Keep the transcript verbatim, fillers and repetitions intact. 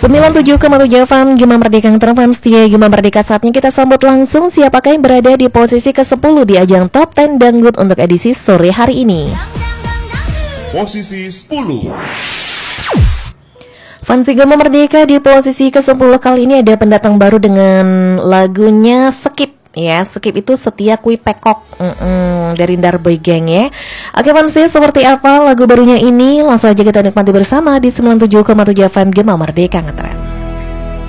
sembilan puluh tujuh koma tujuh F M Gema Merdeka yang terfam setia Gema Merdeka. Saatnya kita sambut langsung siapakah yang berada di posisi kesepuluh di ajang Top sepuluh Dangdut untuk edisi sore hari ini. Posisi sepuluh. Fans Gema Merdeka di posisi kesepuluh kali ini ada pendatang baru dengan lagunya Skip. Ya, Skip itu Setia Kui Pekok Mm-mm, dari Darboy Gang ya. Oke fans, seperti apa lagu barunya ini? Langsung aja kita nikmati bersama di sembilan puluh tujuh koma tujuh F M Gema Merdeka Ngetren.